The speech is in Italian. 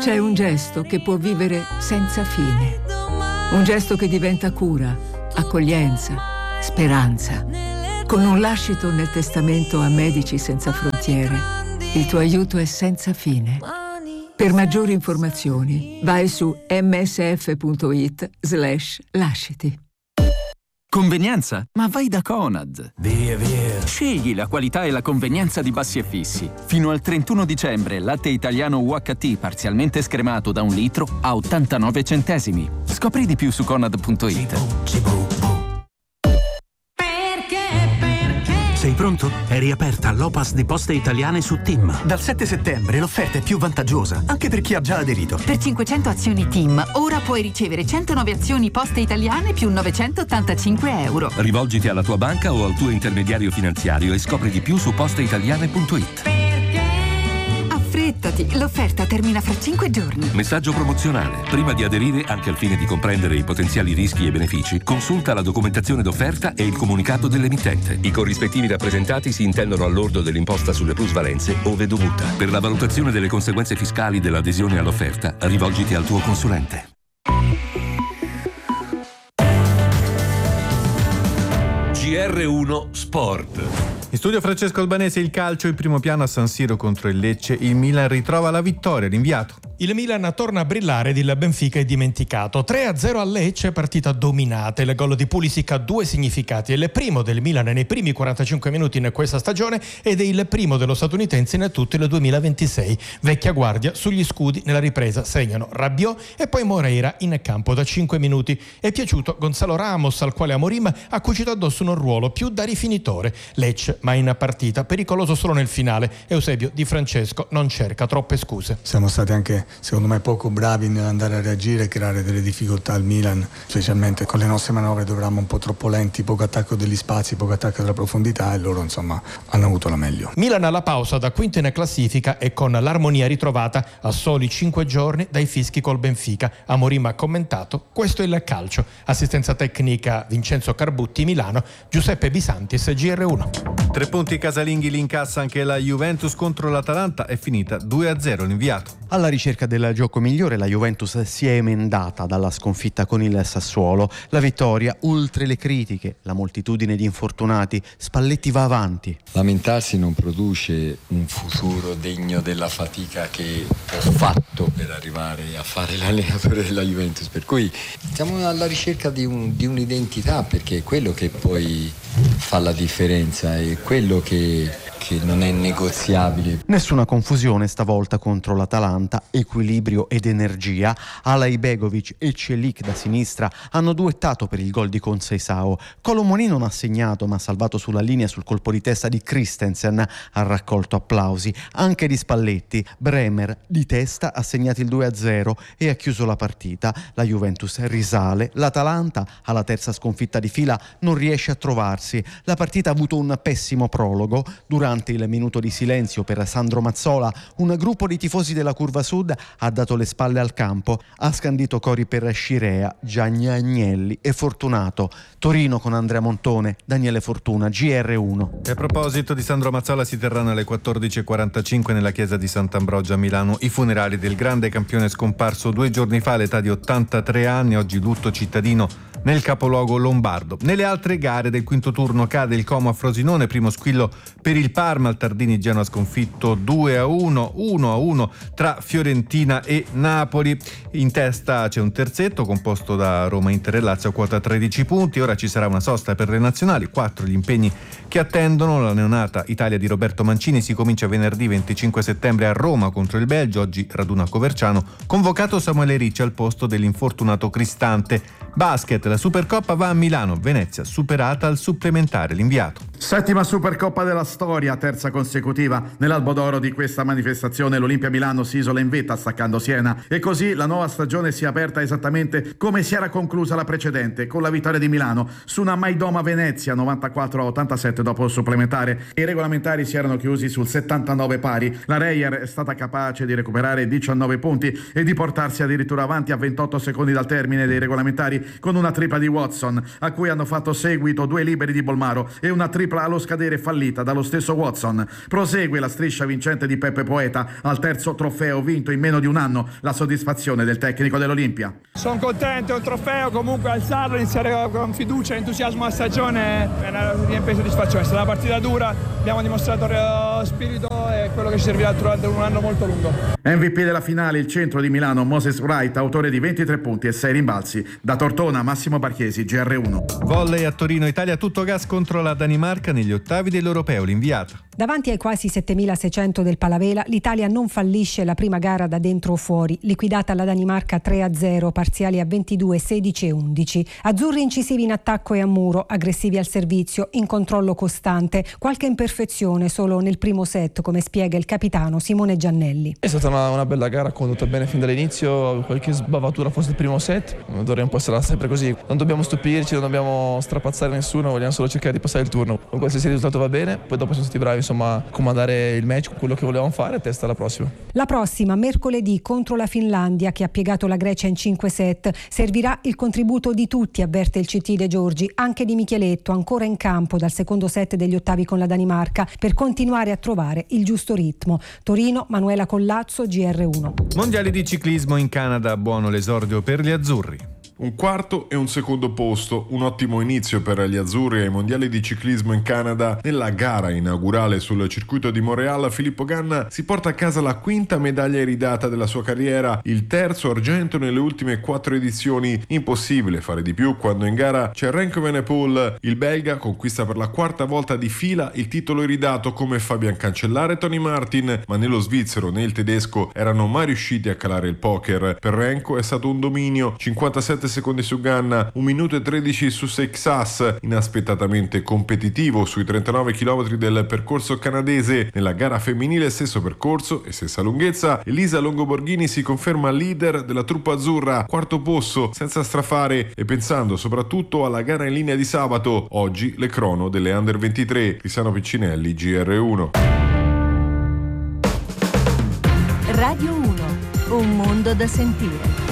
C'è un gesto che può vivere senza fine. Un gesto che diventa cura, accoglienza, speranza. Con un lascito nel testamento a Medici Senza Frontiere, il tuo aiuto è senza fine. Per maggiori informazioni, vai su msf.it/lasciti. Convenienza? Ma vai da Conad! Via. Scegli la qualità e la convenienza di Bassi e Fissi. Fino al 31 dicembre, latte italiano UHT parzialmente scremato da 1 litro a 89 centesimi. Scopri di più su conad.it. Sei pronto? È riaperta l'Opas di Poste Italiane su TIM. Dal 7 settembre l'offerta è più vantaggiosa, anche per chi ha già aderito. Per 500 azioni TIM, ora puoi ricevere 109 azioni Poste Italiane più 985 euro. Rivolgiti alla tua banca o al tuo intermediario finanziario e scopri di più su posteitaliane.it. Affrettati, l'offerta termina fra 5 giorni. Messaggio promozionale. Prima di aderire, anche al fine di comprendere i potenziali rischi e benefici, consulta la documentazione d'offerta e il comunicato dell'emittente. I corrispettivi rappresentati si intendono al lordo dell'imposta sulle plusvalenze ove dovuta. Per la valutazione delle conseguenze fiscali dell'adesione all'offerta, rivolgiti al tuo consulente. GR1 Sport. In studio Francesco Albanese, il calcio in primo piano a San Siro contro il Lecce, il Milan ritrova la vittoria, l'inviato. Il Milan torna a brillare ed il Benfica è dimenticato. 3-0 a Lecce, partita dominata. Il gol di Pulisic ha 2 significati. È il primo del Milan nei primi 45 minuti in questa stagione ed è il primo dello statunitense in tutto il 2026. Vecchia guardia sugli scudi nella ripresa segnano Rabiot e poi Moreira in campo da 5 minuti. È piaciuto Gonzalo Ramos, al quale Amorim ha cucito addosso un ruolo più da rifinitore. Lecce, ma in partita, pericoloso solo nel finale. Eusebio Di Francesco non cerca troppe scuse. Siamo stati anche, secondo me, poco bravi nell'andare a reagire e creare delle difficoltà al Milan, specialmente con le nostre manovre dovevamo un po' troppo lenti, poco attacco degli spazi, poco attacco della profondità, e loro insomma hanno avuto la meglio. Milan alla pausa da quinto in classifica e con l'armonia ritrovata a soli 5 giorni dai fischi col Benfica. Amorim ha commentato: questo è il calcio. Assistenza tecnica Vincenzo Carbutti, Milano, Giuseppe Bisantis, GR1. 3 punti casalinghi li incassa anche la Juventus contro l'Atalanta, è finita 2-0 l'inviato. Alla ricerca del gioco migliore, la Juventus si è emendata dalla sconfitta con il Sassuolo. La vittoria, oltre le critiche, la moltitudine di infortunati, Spalletti va avanti. Lamentarsi non produce un futuro degno della fatica che ho fatto per arrivare a fare l'allenatore della Juventus, per cui siamo alla ricerca di un'identità, perché è quello che poi fa la differenza, è quello che non è negoziabile. Nessuna confusione stavolta contro l'Atalanta, equilibrio ed energia. Alay Begovic e Celik da sinistra hanno duettato per il gol di Conceição. Colomoni non ha segnato, ma ha salvato sulla linea sul colpo di testa di Christensen, ha raccolto applausi anche di Spalletti. Bremer di testa ha segnato il 2-0 e ha chiuso la partita. La Juventus risale, l'Atalanta alla terza sconfitta di fila non riesce a trovarsi. La partita ha avuto un pessimo prologo. Durante il minuto di silenzio per Sandro Mazzola, un gruppo di tifosi della Curva Sud ha dato le spalle al campo, ha scandito cori per Scirea, Gianni Agnelli e Fortunato. Torino con Andrea Montone, Daniele Fortuna, GR1. E a proposito di Sandro Mazzola, si terranno alle 14.45 nella chiesa di Sant'Ambrogio a Milano i funerali del grande campione scomparso 2 giorni fa all'età di 83 anni, oggi lutto cittadino nel capoluogo lombardo. Nelle altre gare del quinto turno cade il Como a Frosinone, primo squillo per il Parma, il Tardini Genoa sconfitto 2-1, 1-1 tra Fiorentina e Napoli. In testa c'è un terzetto composto da Roma, Inter e Lazio a quota 13 punti. Ora ci sarà una sosta per le nazionali, 4 gli impegni che attendono. La neonata Italia di Roberto Mancini si comincia venerdì 25 settembre a Roma contro il Belgio, oggi raduno a Coverciano, convocato Samuele Ricci al posto dell'infortunato Cristante. Basket, la Supercoppa va a Milano, Venezia superata al supplementare, l'inviato. 7ª Supercoppa della storia, terza consecutiva. Nell'albo d'oro di questa manifestazione l'Olimpia Milano si isola in vetta staccando Siena, e così la nuova stagione si è aperta esattamente come si era conclusa la precedente, con la vittoria di Milano su una Maidoma Venezia 94-87 dopo il supplementare. I regolamentari si erano chiusi sul 79 pari. La Reyer è stata capace di recuperare 19 punti e di portarsi addirittura avanti a 28 secondi dal termine dei regolamentari, con una tripla di Watson, a cui hanno fatto seguito 2 liberi di Bolmaro e una tripla allo scadere fallita dallo stesso Watson. Prosegue la striscia vincente di Peppe Poeta al terzo trofeo vinto in meno di un anno, la soddisfazione del tecnico dell'Olimpia. Sono contento, è un trofeo, comunque alzarlo, iniziare con fiducia e entusiasmo la stagione riempie soddisfazione. È stata una partita dura, abbiamo dimostrato spirito e quello che ci servirà durante un anno molto lungo. MVP della finale il centro di Milano Moses Wright, autore di 23 punti e 6 rimbalzi. Da Tortona Massimo Barchesi, GR1. Volley a Torino, Italia tutto gas contro la Danimarca negli ottavi dell'Europeo, l'inviata. Davanti ai quasi 7.600 del Palavela, l'Italia non fallisce la prima gara da dentro o fuori, liquidata la Danimarca 3-0, parziali a 22, 16 e 11. Azzurri incisivi in attacco e a muro, aggressivi al servizio, in controllo costante, qualche imperfezione solo nel primo set, come spiega il capitano Simone Giannelli. È stata una bella gara, condotta bene fin dall'inizio, qualche sbavatura forse il primo set, dovremmo essere sempre così. Non dobbiamo stupirci, non dobbiamo strapazzare nessuno, vogliamo solo cercare di passare il turno. Con qualsiasi risultato va bene, poi dopo siamo stati bravi a comandare il match, quello che volevamo fare, testa alla prossima. La prossima, mercoledì, contro la Finlandia, che ha piegato la Grecia in 5 set. Servirà il contributo di tutti, avverte il CT De Giorgi, anche di Micheletto, ancora in campo dal secondo set degli ottavi con la Danimarca, per continuare a trovare il giusto ritmo. Torino, Manuela Collazzo, GR1. Mondiali di ciclismo in Canada, buono l'esordio per gli azzurri. Un quarto e un secondo posto, un ottimo inizio per gli azzurri ai mondiali di ciclismo in Canada. Nella gara inaugurale sul circuito di Montréal, Filippo Ganna si porta a casa la quinta medaglia iridata della sua carriera, il terzo argento nelle ultime 4 edizioni. Impossibile fare di più quando in gara c'è Remco Evenepoel. Il belga conquista per la 4ª volta di fila il titolo iridato come Fabian Cancellara e Tony Martin, ma né lo svizzero né il tedesco erano mai riusciti a calare il poker. Per Remco è stato un dominio, 57 secondi su Ganna, 1 minuto e 13 su Seixas, inaspettatamente competitivo sui 39 km del percorso canadese. Nella gara femminile stesso percorso e stessa lunghezza, Elisa Longoborghini si conferma leader della truppa azzurra, quarto posto senza strafare, e pensando soprattutto alla gara in linea di sabato, oggi le crono delle Under 23. Cristiano Piccinelli, GR1. Radio 1, un mondo da sentire.